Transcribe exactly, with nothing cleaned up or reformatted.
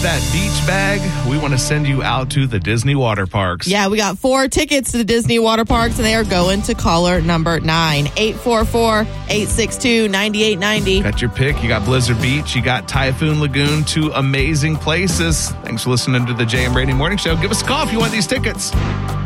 that beach bag, we want to send you out to the Disney water parks. Yeah, we got four tickets to the Disney water parks, and they are going to caller number nine, eight four four, eight six two, nine eight nine zero. Got your pick. You got Blizzard Beach. You got Typhoon Lagoon. Two amazing places. Thanks for listening to the Jay and Brady Morning Show. Give us a call if you want these tickets.